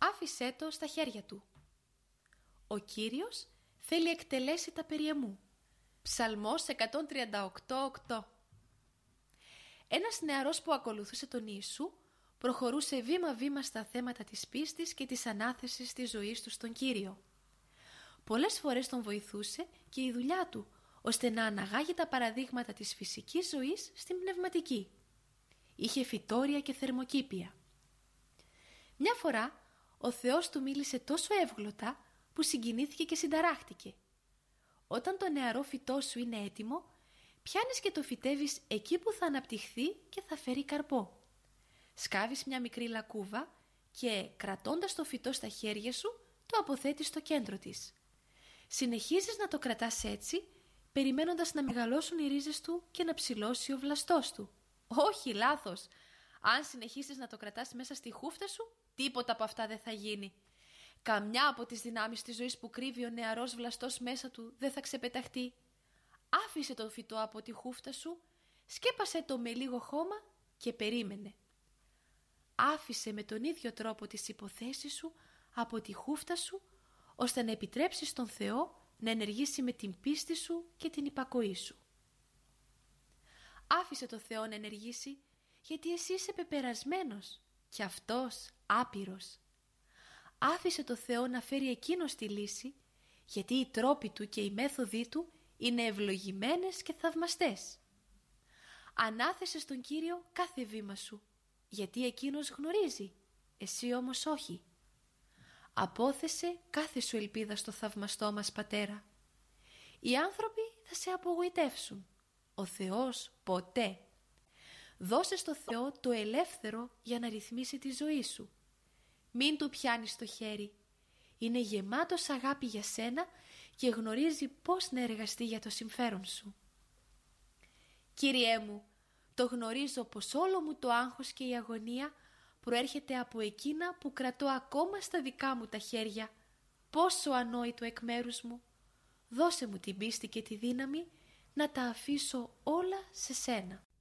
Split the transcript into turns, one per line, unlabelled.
άφησέ το στα χέρια του. Ο Κύριος θέλει εκτελέσει τα περί εμού. Ψαλμός 138:8. Ένας νεαρός που ακολουθούσε τον Ιησού προχωρούσε βήμα-βήμα στα θέματα της πίστης και της ανάθεσης της ζωής του στον Κύριο. Πολλές φορές τον βοηθούσε και η δουλειά του, ώστε να αναγάγει τα παραδείγματα της φυσικής ζωής στην πνευματική. Είχε φυτόρια και θερμοκήπια. Μια φορά ο Θεός του μίλησε τόσο εύγλωτα που συγκινήθηκε και συνταράχτηκε. Όταν το νεαρό φυτό σου είναι έτοιμο, πιάνεις και το φυτεύεις εκεί που θα αναπτυχθεί και θα φέρει καρπό. Σκάβεις μια μικρή λακκούβα και κρατώντας το φυτό στα χέρια σου το αποθέτεις στο κέντρο της. Συνεχίζεις να το κρατάς έτσι, περιμένοντας να μεγαλώσουν οι ρίζες του και να ψηλώσει ο βλαστός του. Όχι, λάθος! Αν συνεχίσεις να το κρατάς μέσα στη χούφτα σου, τίποτα από αυτά δεν θα γίνει. Καμιά από τις δυνάμεις της ζωής που κρύβει ο νεαρός βλαστός μέσα του δεν θα ξεπεταχτεί. Άφησε το φυτό από τη χούφτα σου, σκέπασε το με λίγο χώμα και περίμενε. Άφησε με τον ίδιο τρόπο τις υποθέσεις σου από τη χούφτα σου, ώστε να επιτρέψεις τον Θεό να ενεργήσει με την πίστη σου και την υπακοή σου. Άφησε το Θεό να ενεργήσει, γιατί εσύ είσαι πεπερασμένος και αυτός άπειρος. Άφησε το Θεό να φέρει εκείνος τη λύση, γιατί οι τρόποι του και οι μέθοδοι του είναι ευλογημένες και θαυμαστές. Ανάθεσε στον Κύριο κάθε βήμα σου, γιατί εκείνος γνωρίζει, εσύ όμως όχι. Απόθεσε κάθε σου ελπίδα στο θαυμαστό μας Πατέρα. Οι άνθρωποι θα σε απογοητεύσουν, ο Θεός ποτέ. Δώσε στο Θεό το ελεύθερο για να ρυθμίσει τη ζωή σου. Μην του πιάνεις το χέρι. Είναι γεμάτος αγάπη για σένα και γνωρίζει πώς να εργαστεί για το συμφέρον σου. Κύριέ μου, το γνωρίζω πως όλο μου το άγχος και η αγωνία προέρχεται από εκείνα που κρατώ ακόμα στα δικά μου τα χέρια. Πόσο ανόητο εκ μέρους μου. Δώσε μου την πίστη και τη δύναμη να τα αφήσω όλα σε σένα.